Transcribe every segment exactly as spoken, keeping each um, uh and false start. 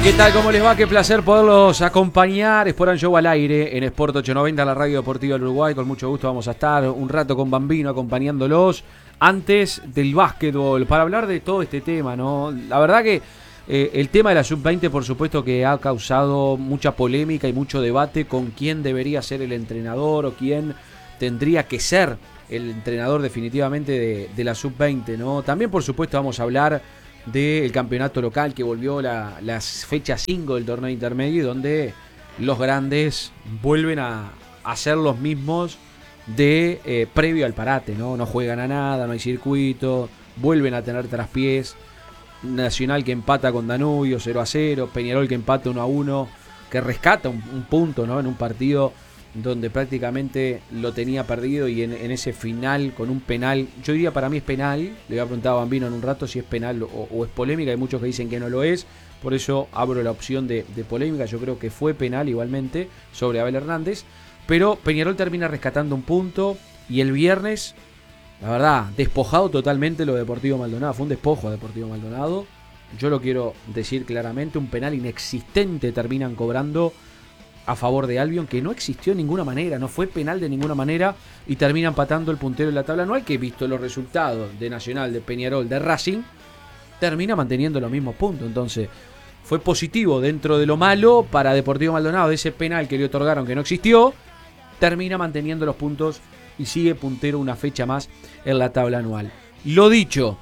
¿Qué tal? ¿Cómo les va? Qué placer poderlos acompañar. Sport and Show al aire en Sport ochocientos noventa, la radio deportiva del Uruguay. Con mucho gusto vamos a estar un rato con Bambino acompañándolos antes del básquetbol para hablar de todo este tema, ¿no? La verdad que eh, el tema de la sub veinte, por supuesto que ha causado mucha polémica y mucho debate con quién debería ser el entrenador o quién tendría que ser el entrenador definitivamente de, de la sub veinte, ¿no? También, por supuesto, vamos a hablar del campeonato local que volvió la, las fechas cinco del torneo intermedio, donde los grandes vuelven a, a ser los mismos de eh, previo al parate, ¿no? No juegan a nada, no hay circuito, vuelven a tener traspiés. Nacional que empata con Danubio cero a cero, Peñarol que empata uno a uno, que rescata un, un punto, ¿no? En un partido donde prácticamente lo tenía perdido y en, en ese final con un penal, yo diría para mí es penal, le voy a preguntar a Bambino en un rato si es penal o, o es polémica, hay muchos que dicen que no lo es, por eso abro la opción de, de polémica, yo creo que fue penal igualmente sobre Abel Hernández, pero Peñarol termina rescatando un punto y el viernes, la verdad, despojado totalmente lo de Deportivo Maldonado, fue un despojo a Deportivo Maldonado, yo lo quiero decir claramente, un penal inexistente terminan cobrando a favor de Albion, que no existió de ninguna manera, no fue penal de ninguna manera y termina empatando el puntero en la tabla anual, que visto los resultados de Nacional, de Peñarol, de Racing, termina manteniendo los mismos puntos. Entonces fue positivo dentro de lo malo para Deportivo Maldonado, ese penal que le otorgaron que no existió, termina manteniendo los puntos y sigue puntero una fecha más en la tabla anual. Lo dicho,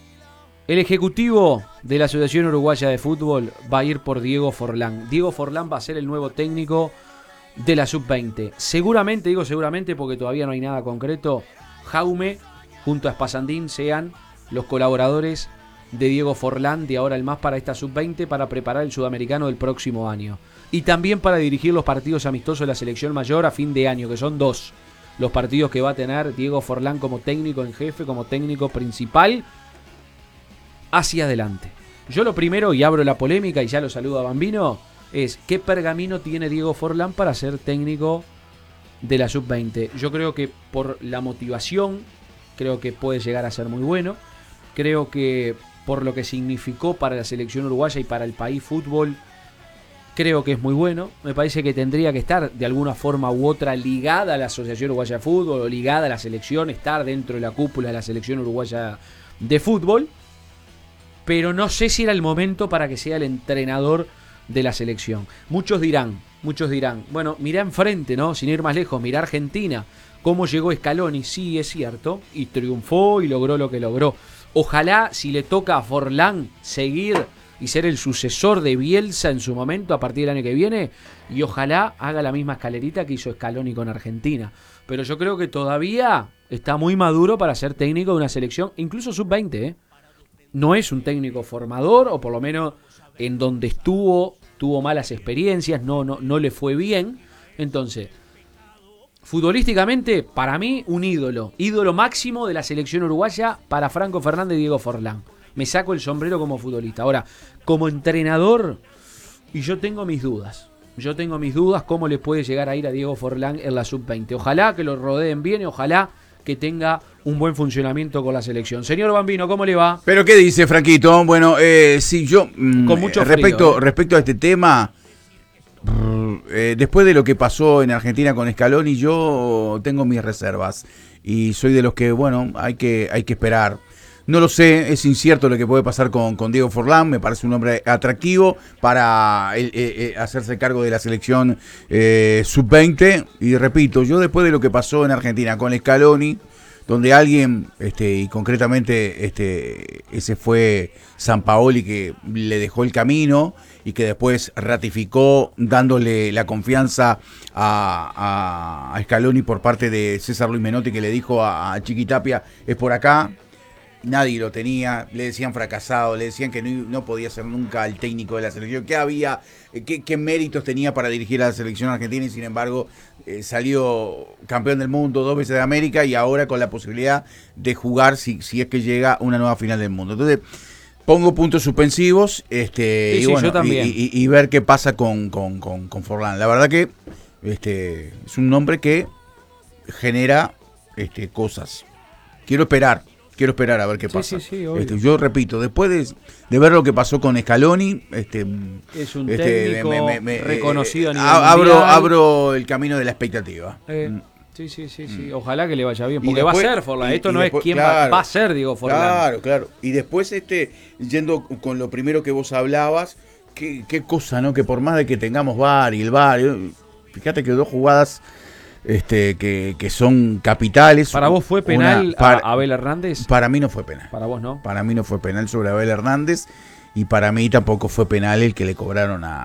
el ejecutivo de la Asociación Uruguaya de Fútbol va a ir por Diego Forlán. Diego Forlán va a ser el nuevo técnico de la sub veinte. Seguramente, digo seguramente porque todavía no hay nada concreto, Jaume junto a Espasandín sean los colaboradores de Diego Forlán de ahora el más para esta sub veinte para preparar el sudamericano del próximo año. Y también para dirigir los partidos amistosos de la selección mayor a fin de año, que son dos. Los partidos que va a tener Diego Forlán como técnico en jefe, como técnico principal hacia adelante. Yo lo primero, y abro la polémica y ya lo saludo a Bambino, es ¿qué pergamino tiene Diego Forlán para ser técnico de la sub veinte? Yo creo que por la motivación, creo que puede llegar a ser muy bueno. Creo que por lo que significó para la selección uruguaya y para el país fútbol, creo que es muy bueno. Me parece que tendría que estar de alguna forma u otra ligada a la Asociación Uruguaya de Fútbol o ligada a la selección, estar dentro de la cúpula de la selección uruguaya de fútbol. Pero no sé si era el momento para que sea el entrenador de la selección. Muchos dirán, muchos dirán, bueno, mirá enfrente, ¿no? Sin ir más lejos, mirá Argentina, cómo llegó Scaloni, sí, es cierto, y triunfó y logró lo que logró. Ojalá, si le toca a Forlán seguir y ser el sucesor de Bielsa en su momento a partir del año que viene, y ojalá haga la misma escalerita que hizo Scaloni con Argentina. Pero yo creo que todavía está muy maduro para ser técnico de una selección, incluso sub veinte, ¿eh? No es un técnico formador, o por lo menos en donde estuvo, tuvo malas experiencias, no, no, no le fue bien. Entonces, futbolísticamente, para mí, un ídolo. Ídolo máximo de la selección uruguaya para Franco Fernández y Diego Forlán. Me saco el sombrero como futbolista. Ahora, como entrenador, y yo tengo mis dudas. Yo tengo mis dudas cómo le puede llegar a ir a Diego Forlán en la sub veinte. Ojalá que lo rodeen bien y ojalá que tenga un buen funcionamiento con la selección. Señor Bambino, ¿cómo le va? ¿Pero qué dice, Franquito? Bueno, eh, sí, yo... Mm, con mucho respecto, frío, ¿eh? respecto a este tema, eh, después de lo que pasó en Argentina con Scaloni, yo tengo mis reservas. Y soy de los que, bueno, hay que, hay que esperar. No lo sé, es incierto lo que puede pasar con, con Diego Forlán, me parece un hombre atractivo para el, eh, eh, hacerse cargo de la selección eh, sub veinte. Y repito, yo después de lo que pasó en Argentina con Scaloni, donde alguien, este, y concretamente este, ese fue Sampaoli que le dejó el camino y que después ratificó dándole la confianza a, a, a Scaloni por parte de César Luis Menotti, que le dijo a, a Chiqui Tapia, es por acá. Nadie lo tenía, le decían fracasado, le decían que no, no podía ser nunca el técnico de la selección, qué había, qué, qué méritos tenía para dirigir a la selección argentina y sin embargo eh, salió campeón del mundo, dos veces de América y ahora con la posibilidad de jugar si, si es que llega una nueva final del mundo. Entonces pongo puntos suspensivos este, sí, y, sí, bueno, yo también. y, y, y ver qué pasa con, con, con, con Forlán. La verdad que este, es un nombre que genera este, cosas. Quiero esperar. Quiero esperar a ver qué Sí, pasa. sí, sí, obvio. Este, yo repito, después de, de ver lo que pasó con Scaloni, este, Es un este, técnico reconocido a nivel abro, mundial. abro el camino de la expectativa. Eh, Mm. sí, sí, sí, sí. Ojalá que le vaya bien. Y Porque después- va a ser Forlán. y- Esto y no después- es quién claro, va, va a ser, digo, Forlán. Claro, claro. Y después, este, yendo con lo primero que vos hablabas, qué, qué cosa, ¿no? Que por más de que tengamos V A R y el V A R, fíjate que dos jugadas este, que, que son capitales. ¿Para vos fue penal Una- para, a Abel Hernández? para mí no fue penal. Para vos no. Para mí no fue penal sobre Abel Hernández. Y para mí tampoco fue penal el que le cobraron a,